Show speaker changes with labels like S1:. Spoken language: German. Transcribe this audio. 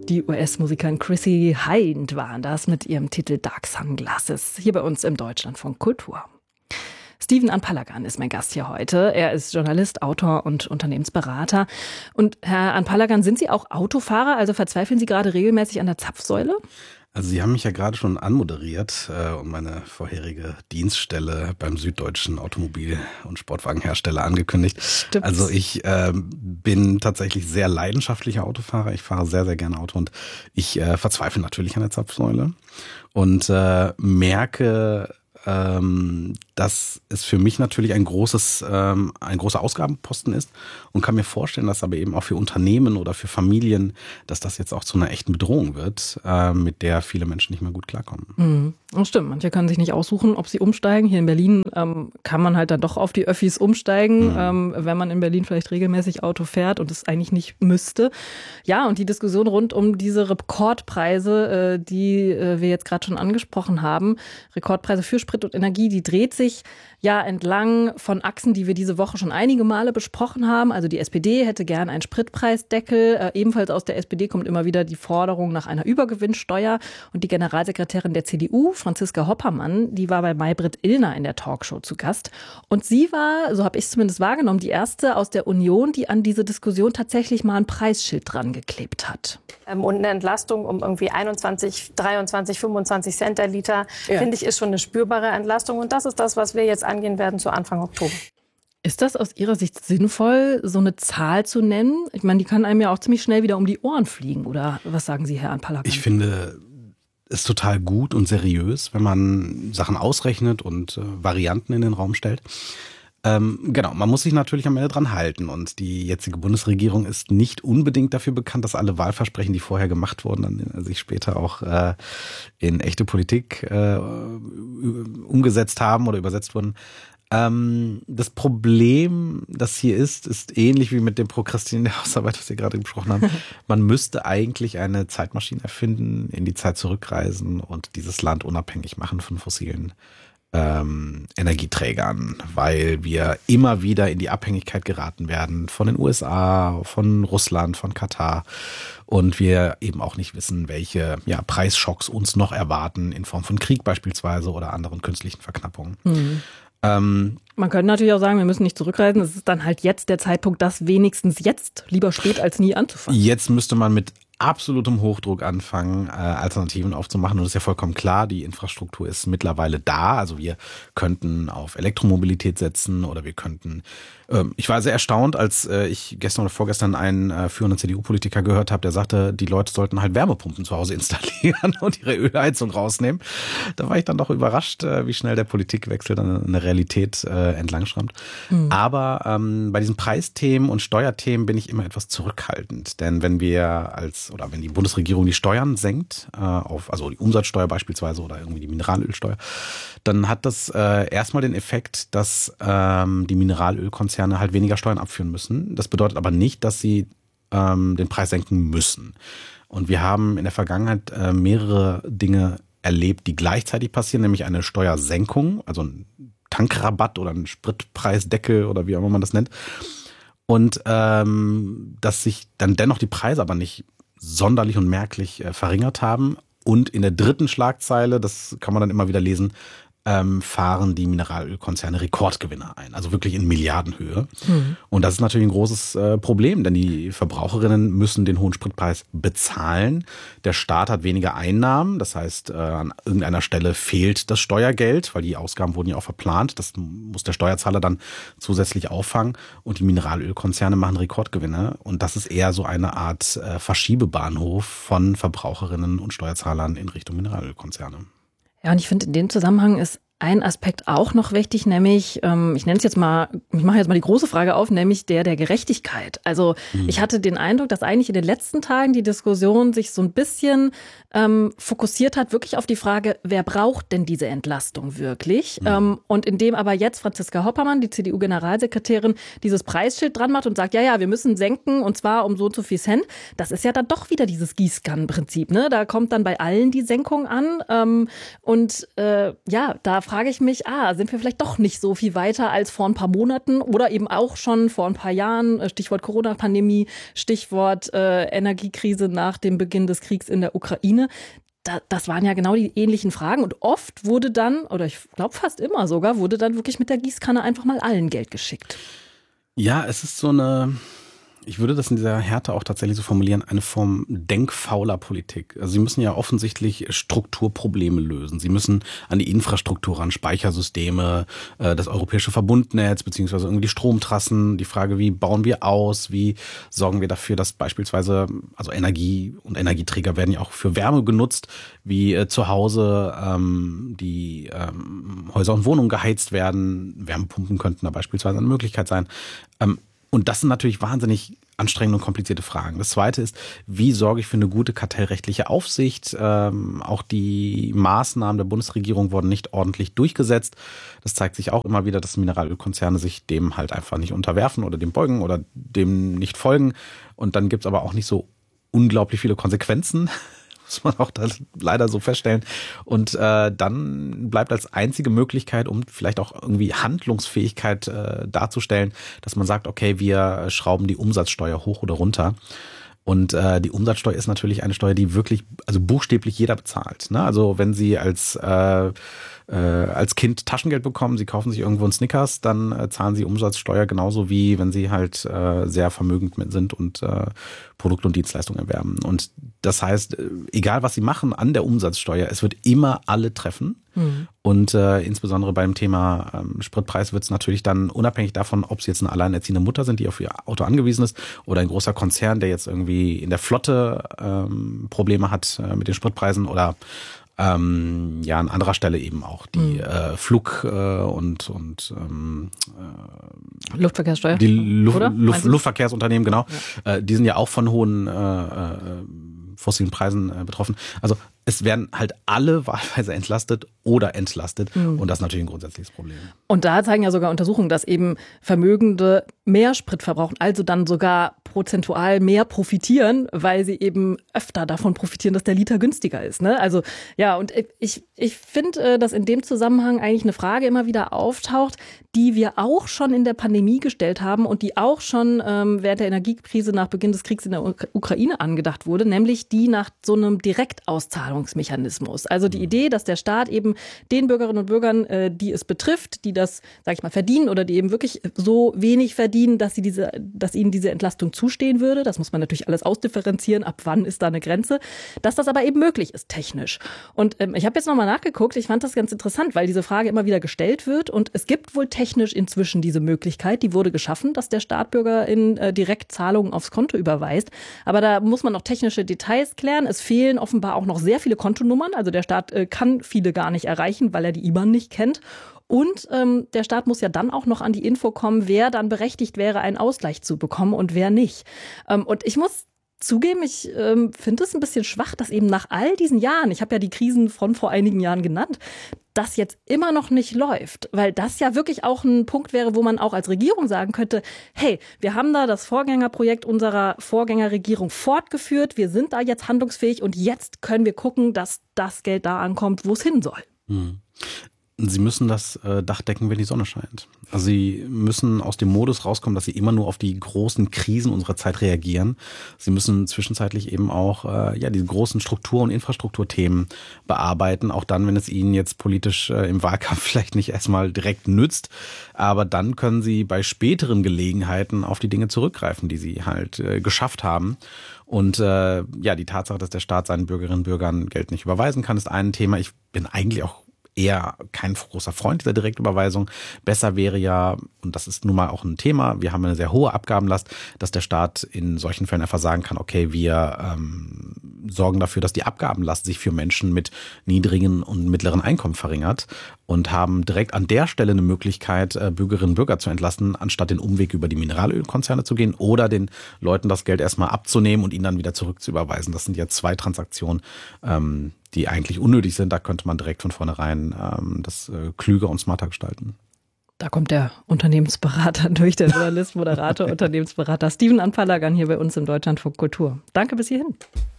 S1: Die US-Musikerin Chrissie Hynde waren das mit ihrem Titel Dark Sunglasses, hier bei uns im Deutschlandfunk Kultur. Steven Anpalagan ist mein Gast hier heute. Er ist Journalist, Autor und Unternehmensberater. Und Herr Anpalagan, sind Sie auch Autofahrer? Also verzweifeln Sie gerade regelmäßig an der Zapfsäule?
S2: Also Sie haben mich ja gerade schon anmoderiert und meine vorherige Dienststelle beim süddeutschen Automobil- und Sportwagenhersteller angekündigt.
S1: Stimmt.
S2: Also ich bin tatsächlich sehr leidenschaftlicher Autofahrer. Ich fahre sehr, sehr gerne Auto und ich verzweifle natürlich an der Zapfsäule und merke, dass es für mich natürlich ein großer Ausgabenposten ist und kann mir vorstellen, dass aber eben auch für Unternehmen oder für Familien, dass das jetzt auch zu einer echten Bedrohung wird, mit der viele Menschen nicht mehr gut klarkommen.
S1: Das stimmt, manche können sich nicht aussuchen, ob sie umsteigen. Hier in Berlin kann man halt dann doch auf die Öffis umsteigen, wenn man in Berlin vielleicht regelmäßig Auto fährt und es eigentlich nicht müsste. Ja, und die Diskussion rund um diese Rekordpreise, die wir jetzt gerade schon angesprochen haben, Rekordpreise für Sprit und Energie, die dreht sich ja entlang von Achsen, die wir diese Woche schon einige Male besprochen haben. Also die SPD hätte gern einen Spritpreisdeckel. Ebenfalls aus der SPD kommt immer wieder die Forderung nach einer Übergewinnsteuer. Und die Generalsekretärin der CDU, Franziska Hoppermann, die war bei Maybrit Illner in der Talkshow zu Gast. Und sie war, so habe ich es zumindest wahrgenommen, die erste aus der Union, die an diese Diskussion tatsächlich mal ein Preisschild dran geklebt hat.
S3: Und eine Entlastung um irgendwie 21, 23, 25 Cent der Liter, finde ich, ist schon eine spürbare Entlastung. Und das ist das, was wir jetzt angehen werden zu Anfang Oktober.
S1: Ist das aus Ihrer Sicht sinnvoll, so eine Zahl zu nennen? Ich meine, die kann einem ja auch ziemlich schnell wieder um die Ohren fliegen. Oder was sagen Sie, Herr Anpalagan?
S2: Ich finde es total gut und seriös, wenn man Sachen ausrechnet und Varianten in den Raum stellt. Genau, man muss sich natürlich am Ende dran halten und die jetzige Bundesregierung ist nicht unbedingt dafür bekannt, dass alle Wahlversprechen, die vorher gemacht wurden, dann sich später auch in echte Politik umgesetzt haben oder übersetzt wurden. Das Problem, das hier ist ähnlich wie mit dem Prokrastinieren der Hausarbeit, was wir gerade besprochen haben. Man müsste eigentlich eine Zeitmaschine erfinden, in die Zeit zurückreisen und dieses Land unabhängig machen von fossilen Energieträgern, weil wir immer wieder in die Abhängigkeit geraten werden von den USA, von Russland, von Katar und wir eben auch nicht wissen, welche Preisschocks uns noch erwarten in Form von Krieg beispielsweise oder anderen künstlichen Verknappungen.
S1: Man könnte natürlich auch sagen, wir müssen nicht zurückreisen. Es ist dann halt jetzt der Zeitpunkt, das wenigstens jetzt lieber spät als nie anzufangen.
S2: Jetzt müsste man mit absolutem Hochdruck anfangen, Alternativen aufzumachen. Und das ist ja vollkommen klar, die Infrastruktur ist mittlerweile da. Also wir könnten auf Elektromobilität setzen oder wir könnten, ich war sehr erstaunt, als ich gestern oder vorgestern einen führenden CDU-Politiker gehört habe, der sagte, die Leute sollten halt Wärmepumpen zu Hause installieren und ihre Ölheizung rausnehmen. Da war ich dann doch überrascht, wie schnell der Politikwechsel dann eine Realität entlangschrammt. Aber bei diesen Preisthemen und Steuerthemen bin ich immer etwas zurückhaltend. Denn wenn wir wenn die Bundesregierung die Steuern senkt, also die Umsatzsteuer beispielsweise oder irgendwie die Mineralölsteuer, dann hat das erstmal den Effekt, dass die Mineralölkonzerne halt weniger Steuern abführen müssen. Das bedeutet aber nicht, dass sie den Preis senken müssen. Und wir haben in der Vergangenheit mehrere Dinge erlebt, die gleichzeitig passieren, nämlich eine Steuersenkung, also ein Tankrabatt oder ein Spritpreisdeckel oder wie auch immer man das nennt. Und dass sich dann dennoch die Preise aber nicht sonderlich und merklich verringert haben. Und in der dritten Schlagzeile, das kann man dann immer wieder lesen, fahren die Mineralölkonzerne Rekordgewinne ein. Also wirklich in Milliardenhöhe. Und das ist natürlich ein großes Problem, denn die Verbraucherinnen müssen den hohen Spritpreis bezahlen. Der Staat hat weniger Einnahmen. Das heißt, an irgendeiner Stelle fehlt das Steuergeld, weil die Ausgaben wurden ja auch verplant. Das muss der Steuerzahler dann zusätzlich auffangen. Und die Mineralölkonzerne machen Rekordgewinne. Und das ist eher so eine Art Verschiebebahnhof von Verbraucherinnen und Steuerzahlern in Richtung Mineralölkonzerne.
S1: Ja, und ich finde, in dem Zusammenhang ist ein Aspekt auch noch wichtig, nämlich, ich mache jetzt mal die große Frage auf, nämlich der Gerechtigkeit. Also ich hatte den Eindruck, dass eigentlich in den letzten Tagen die Diskussion sich so ein bisschen fokussiert hat, wirklich auf die Frage, wer braucht denn diese Entlastung wirklich? Und indem aber jetzt Franziska Hoppermann, die CDU-Generalsekretärin, dieses Preisschild dran macht und sagt, ja, wir müssen senken und zwar um so und so viel Cent, das ist ja dann doch wieder dieses Gießkannenprinzip, ne? Da kommt dann bei allen die Senkung an da frage ich mich, sind wir vielleicht doch nicht so viel weiter als vor ein paar Monaten oder eben auch schon vor ein paar Jahren, Stichwort Corona-Pandemie, Stichwort Energiekrise nach dem Beginn des Kriegs in der Ukraine. Das waren ja genau die ähnlichen Fragen und oft wurde dann, oder ich glaube fast immer sogar, wurde dann wirklich mit der Gießkanne einfach mal allen Geld geschickt.
S2: Ja, es ist so eine, ich würde das in dieser Härte auch tatsächlich so formulieren, eine Form denkfauler Politik. Also sie müssen ja offensichtlich Strukturprobleme lösen. Sie müssen an die Infrastruktur ran, Speichersysteme, das europäische Verbundnetz, beziehungsweise irgendwie die Stromtrassen, die Frage, wie bauen wir aus, wie sorgen wir dafür, dass beispielsweise, also Energie und Energieträger werden ja auch für Wärme genutzt, wie zu Hause die Häuser und Wohnungen geheizt werden. Wärmepumpen könnten da beispielsweise eine Möglichkeit sein. Und das sind natürlich wahnsinnig anstrengende und komplizierte Fragen. Das Zweite ist, wie sorge ich für eine gute kartellrechtliche Aufsicht? Auch die Maßnahmen der Bundesregierung wurden nicht ordentlich durchgesetzt. Das zeigt sich auch immer wieder, dass Mineralölkonzerne sich dem halt einfach nicht unterwerfen oder dem beugen oder dem nicht folgen. Und dann gibt's aber auch nicht so unglaublich viele Konsequenzen. Muss man auch das leider so feststellen. Und dann bleibt als einzige Möglichkeit, um vielleicht auch irgendwie Handlungsfähigkeit darzustellen, dass man sagt, okay, wir schrauben die Umsatzsteuer hoch oder runter. Und die Umsatzsteuer ist natürlich eine Steuer, die wirklich, also buchstäblich jeder bezahlt. Ne? Also wenn Sie als Kind Taschengeld bekommen, Sie kaufen sich irgendwo einen Snickers, dann zahlen Sie Umsatzsteuer genauso wie wenn Sie halt sehr vermögend sind und Produkte und Dienstleistungen erwerben. Und das heißt, egal was Sie machen an der Umsatzsteuer, es wird immer alle treffen. Mhm. Und insbesondere beim Thema Spritpreis wird es natürlich dann unabhängig davon, ob Sie jetzt eine alleinerziehende Mutter sind, die auf ihr Auto angewiesen ist, oder ein großer Konzern, der jetzt irgendwie in der Flotte Probleme hat mit den Spritpreisen oder an anderer Stelle eben auch die Flug- und
S1: Luftverkehrssteuer.
S2: Die Luftverkehrsunternehmen, genau. Ja. Die sind ja auch von hohen fossilen Preisen betroffen. Also es werden halt alle wahlweise entlastet oder entlastet. Und das ist natürlich ein grundsätzliches Problem.
S1: Und da zeigen ja sogar Untersuchungen, dass eben Vermögende mehr Sprit verbrauchen, also dann sogar prozentual mehr profitieren, weil sie eben öfter davon profitieren, dass der Liter günstiger ist. Ne? Also ja, und ich finde, dass in dem Zusammenhang eigentlich eine Frage immer wieder auftaucht, die wir auch schon in der Pandemie gestellt haben und die auch schon während der Energiekrise nach Beginn des Kriegs in der Ukraine angedacht wurde, nämlich die nach so einem Direktauszahlungsmechanismus. Also die Idee, dass der Staat eben den Bürgerinnen und Bürgern, die es betrifft, die das, sag ich mal, verdienen oder die eben wirklich so wenig verdienen, dass ihnen diese Entlastung zustehen würde. Das muss man natürlich alles ausdifferenzieren. Ab wann ist da eine Grenze? Dass das aber eben möglich ist, technisch. Und ich habe jetzt nochmal nachgeguckt. Ich fand das ganz interessant, weil diese Frage immer wieder gestellt wird. Und es gibt wohl technisch inzwischen diese Möglichkeit. Die wurde geschaffen, dass der Staat BürgerInnen direkt Zahlungen aufs Konto überweist. Aber da muss man noch technische Details klären. Es fehlen offenbar auch noch sehr viele Kontonummern. Also der Staat kann viele gar nicht erreichen, weil er die IBAN nicht kennt. Und der Staat muss ja dann auch noch an die Info kommen, wer dann berechtigt wäre, einen Ausgleich zu bekommen und wer nicht. Und ich muss zugeben, ich finde es ein bisschen schwach, dass eben nach all diesen Jahren, ich habe ja die Krisen von vor einigen Jahren genannt, das jetzt immer noch nicht läuft, weil das ja wirklich auch ein Punkt wäre, wo man auch als Regierung sagen könnte, hey, wir haben da das Vorgängerprojekt unserer Vorgängerregierung fortgeführt, wir sind da jetzt handlungsfähig und jetzt können wir gucken, dass das Geld da ankommt, wo es hin soll.
S2: Sie müssen das Dach decken, wenn die Sonne scheint. Also Sie müssen aus dem Modus rauskommen, dass Sie immer nur auf die großen Krisen unserer Zeit reagieren. Sie müssen zwischenzeitlich eben auch diese großen Struktur- und Infrastrukturthemen bearbeiten, auch dann, wenn es Ihnen jetzt politisch im Wahlkampf vielleicht nicht erstmal direkt nützt. Aber dann können Sie bei späteren Gelegenheiten auf die Dinge zurückgreifen, die Sie halt geschafft haben. Und die Tatsache, dass der Staat seinen Bürgerinnen und Bürgern Geld nicht überweisen kann, ist ein Thema. Ich bin eigentlich auch eher kein großer Freund dieser Direktüberweisung. Besser wäre ja, und das ist nun mal auch ein Thema, wir haben eine sehr hohe Abgabenlast, dass der Staat in solchen Fällen einfach sagen kann, okay, wir sorgen dafür, dass die Abgabenlast sich für Menschen mit niedrigen und mittleren Einkommen verringert und haben direkt an der Stelle eine Möglichkeit, Bürgerinnen und Bürger zu entlasten, anstatt den Umweg über die Mineralölkonzerne zu gehen oder den Leuten das Geld erstmal abzunehmen und ihnen dann wieder zurückzuüberweisen. Das sind ja zwei Transaktionen, die eigentlich unnötig sind. Da könnte man direkt von vornherein das klüger und smarter gestalten.
S1: Da kommt der Unternehmensberater durch, der Journalist, Moderator, Unternehmensberater Steven Anpalagan hier bei uns im Deutschlandfunk Kultur. Danke bis hierhin.